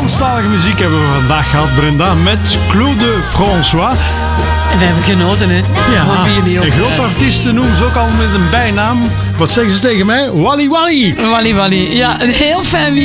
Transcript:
Franstalige muziek hebben we vandaag gehad, Brenda, met Claude François. En we hebben genoten, hè? Ja, een grote artiesten noemen ze ook al met een bijnaam. Wat zeggen ze tegen mij? Wally Wally. Wally Wally. Ja, een heel fijn